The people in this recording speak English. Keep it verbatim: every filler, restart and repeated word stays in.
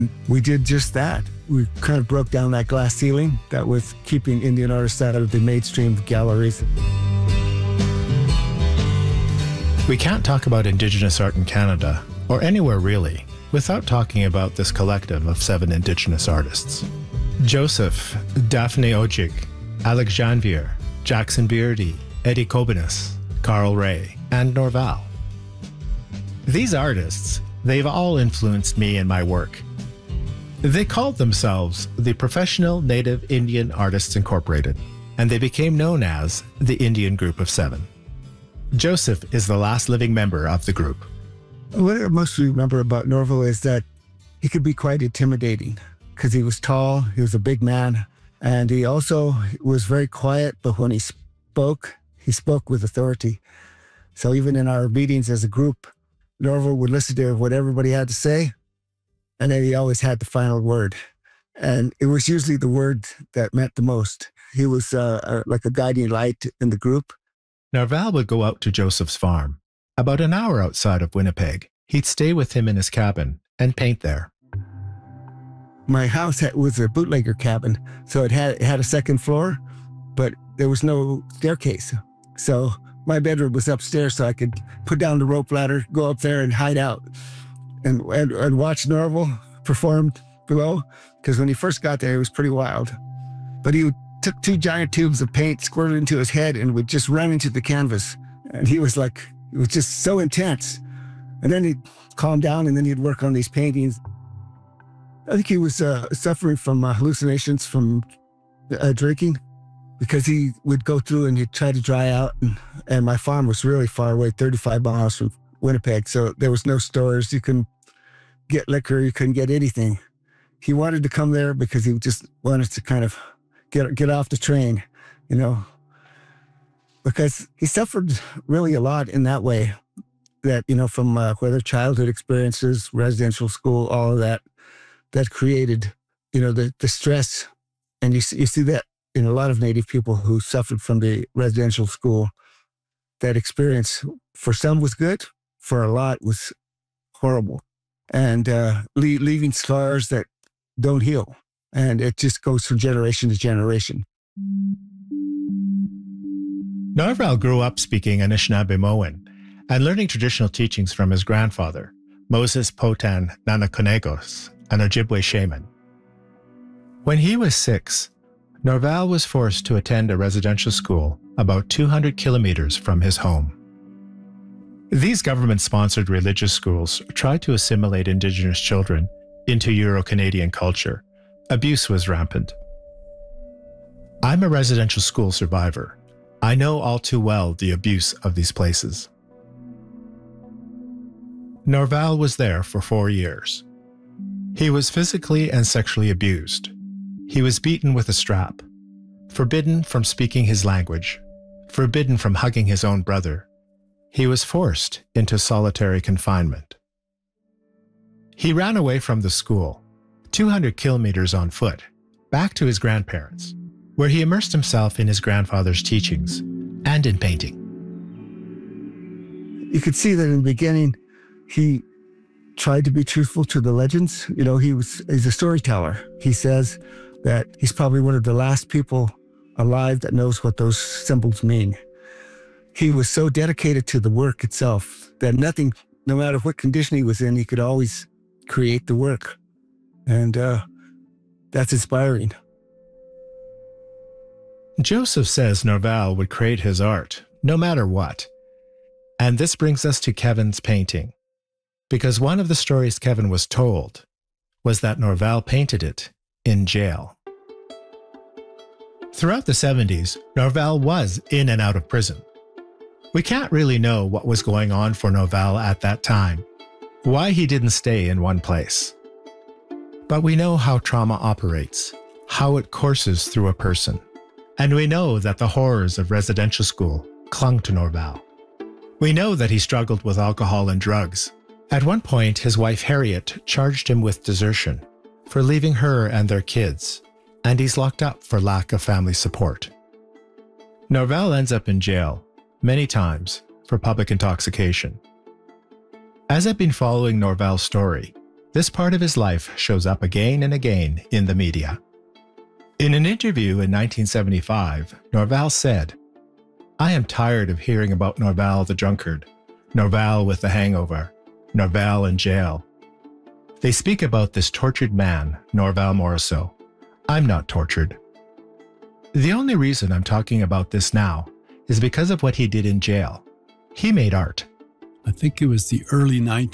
We did just that. We kind of broke down that glass ceiling that was keeping Indian artists out of the mainstream galleries. We can't talk about Indigenous art in Canada, or anywhere really, without talking about this collective of seven Indigenous artists. Joseph, Daphne Ojig, Alex Janvier, Jackson Beardy, Eddie Kobenis, Carl Ray, and Norval. These artists, they've all influenced me in my work. They called themselves the Professional Native Indian Artists Incorporated, and they became known as the Indian Group of Seven. Joseph is the last living member of the group. What I most remember about Norval is that he could be quite intimidating because he was tall, he was a big man, and he also was very quiet, but when he spoke, he spoke with authority. So even in our meetings as a group, Norval would listen to what everybody had to say, and then he always had the final word. And it was usually the word that meant the most. He was uh, uh, like a guiding light in the group. Norval would go out to Joseph's farm. About an hour outside of Winnipeg, he'd stay with him in his cabin and paint there. My house had, was a bootlegger cabin, so it had, it had a second floor, but there was no staircase. So my bedroom was upstairs, so I could put down the rope ladder, go up there and hide out and, and, and watch Norval perform below, because when he first got there, he was pretty wild. But he took two giant tubes of paint, squirted into his head, and would just run into the canvas. And he was like, it was just so intense. And then he'd calm down, and then he'd work on these paintings. I think he was uh, suffering from uh, hallucinations from uh, drinking, because he would go through and he'd try to dry out. And, and my farm was really far away, thirty-five miles from Winnipeg. So there was no stores. You couldn't get liquor. You couldn't get anything. He wanted to come there because he just wanted to kind of get get off the train, you know, because he suffered really a lot in that way, that, you know, from uh, whether childhood experiences, residential school, all of that, that created, you know, the, the stress. And you see, you see that in a lot of Native people who suffered from the residential school. That experience for some was good, for a lot was horrible, and uh, le- leaving scars that don't heal. And it just goes from generation to generation. Norval grew up speaking Anishinaabe-Moan and learning traditional teachings from his grandfather, Moses Potan Nanakonegos, an Ojibwe shaman. When he was six, Norval was forced to attend a residential school about two hundred kilometers from his home. These government-sponsored religious schools tried to assimilate Indigenous children into Euro-Canadian culture. Abuse was rampant. I'm a residential school survivor. I know all too well the abuse of these places. Norval was there for four years. He was physically and sexually abused. He was beaten with a strap, forbidden from speaking his language, forbidden from hugging his own brother. He was forced into solitary confinement. He ran away from the school, two hundred kilometers on foot, back to his grandparents, where he immersed himself in his grandfather's teachings and in painting. You could see that in the beginning, he tried to be truthful to the legends. You know, he was he's a storyteller. He says that he's probably one of the last people alive that knows what those symbols mean. He was so dedicated to the work itself that nothing, no matter what condition he was in, he could always create the work. And uh, that's inspiring. Joseph says Norval would create his art, no matter what. And this brings us to Kevin's painting. Because one of the stories Kevin was told was that Norval painted it in jail. Throughout the seventies, Norval was in and out of prison. We can't really know what was going on for Norval at that time, why he didn't stay in one place. But we know how trauma operates, how it courses through a person. And we know that the horrors of residential school clung to Norval. We know that he struggled with alcohol and drugs. At one point, his wife Harriet charged him with desertion for leaving her and their kids, and he's locked up for lack of family support. Norval ends up in jail, many times, for public intoxication. As I've been following Norval's story, This part of his life shows up again and again in the media. In an interview in nineteen seventy-five, Norval said, "I am tired of hearing about Norval the drunkard, Norval with the hangover, Norval in jail. They speak about this tortured man, Norval Morrisseau. I'm not tortured. The only reason I'm talking about this now is because of what he did in jail. He made art." I think it was the early nineteen